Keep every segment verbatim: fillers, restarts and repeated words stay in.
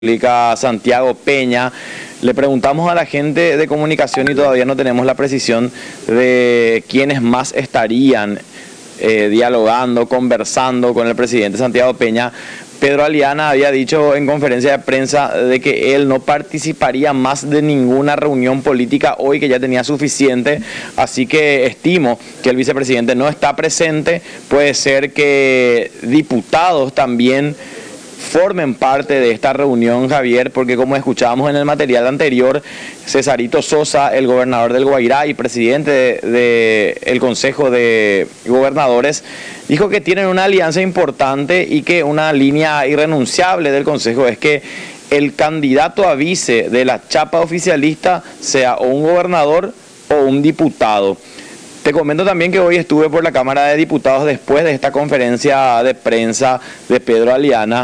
República, Santiago Peña. Le preguntamos a la gente de comunicación y todavía no tenemos la precisión de quiénes más estarían eh, dialogando, conversando con el presidente Santiago Peña. Pedro Aliana había dicho en conferencia de prensa de que él no participaría más de ninguna reunión política hoy, que ya tenía suficiente, así que estimo que el vicepresidente no está presente. Puede ser que diputados también formen parte de esta reunión, Javier, porque como escuchábamos en el material anterior, Cesarito Sosa, el gobernador del Guairá y presidente del de, de Consejo de Gobernadores, dijo que tienen una alianza importante y que una línea irrenunciable del Consejo es que el candidato a vice de la chapa oficialista sea o un gobernador o un diputado. Te comento también que hoy estuve por la Cámara de Diputados después de esta conferencia de prensa de Pedro Aliana,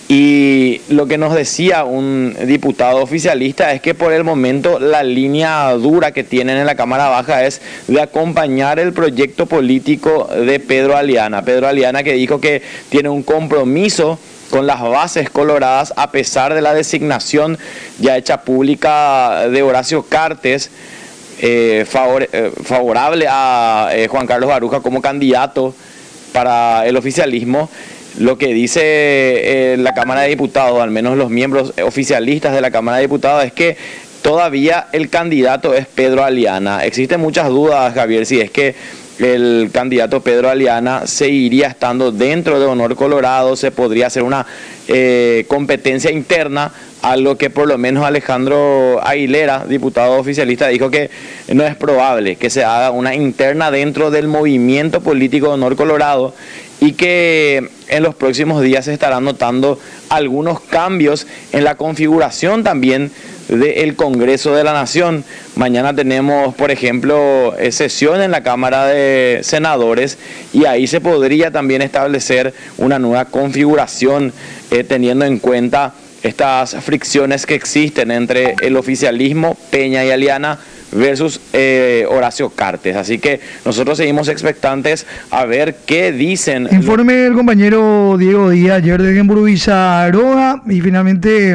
y lo que nos decía un diputado oficialista es que por el momento la línea dura que tienen en la Cámara Baja es de acompañar el proyecto político de Pedro Aliana. Pedro Aliana, que dijo que tiene un compromiso con las bases coloradas a pesar de la designación ya hecha pública de Horacio Cartes, Eh, favor, eh, favorable a eh, Juan Carlos Baruja como candidato para el oficialismo. Lo que dice eh, la Cámara de Diputados, al menos los miembros oficialistas de la Cámara de Diputados, es que todavía el candidato es Pedro Aliana. Existen muchas dudas, Javier, si es que el candidato Pedro Aliana seguiría estando dentro de Honor Colorado, se podría hacer una eh, competencia interna, algo que por lo menos Alejandro Aguilera, diputado oficialista, dijo que no es probable que se haga una interna dentro del movimiento político de Honor Colorado, y que en los próximos días se estarán notando algunos cambios en la configuración también del Congreso de la Nación. Mañana tenemos, por ejemplo, sesión en la Cámara de Senadores, y ahí se podría también establecer una nueva configuración eh, teniendo en cuenta estas fricciones que existen entre el oficialismo, Peña y Aliana, versus eh, Horacio Cartes. Así que nosotros seguimos expectantes a ver qué dicen. Informe del compañero Diego Díaz ayer desde Emburubiza Aroa, y finalmente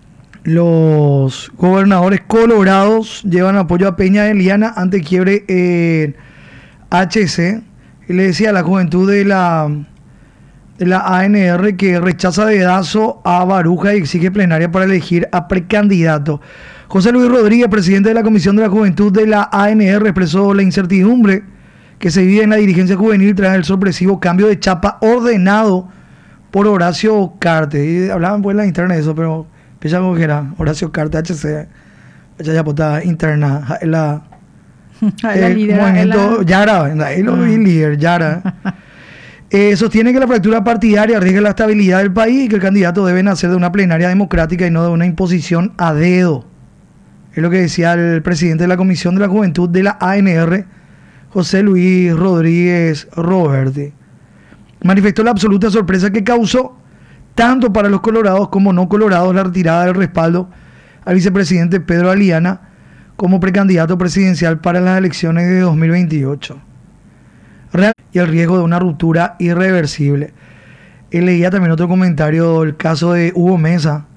los gobernadores colorados llevan apoyo a Peña y Aliana ante quiebre en H C. Y le decía a la juventud de la de la A N R que rechaza dedazo a Baruja y exige plenaria para elegir a precandidato. José Luis Rodríguez, presidente de la Comisión de la Juventud de la A N R, expresó la incertidumbre que se vive en la dirigencia juvenil tras el sorpresivo cambio de chapa ordenado por Horacio Cartes. Y hablaban pues en la interna de eso, pero pensamos que era Horacio Cartes, H C, ya potada interna, la el movimiento Yara, el líder Yara. Eh, sostiene que la fractura partidaria arriesga la estabilidad del país y que el candidato debe nacer de una plenaria democrática y no de una imposición a dedo. Es lo que decía el presidente de la Comisión de la Juventud de la A N R, José Luis Rodríguez Roberti. Manifestó la absoluta sorpresa que causó, tanto para los colorados como no colorados, la retirada del respaldo al vicepresidente Pedro Aliana como precandidato presidencial para las elecciones de dos mil veintiocho. Real y el riesgo de una ruptura irreversible. Él leía también otro comentario del caso de Hugo Mesa,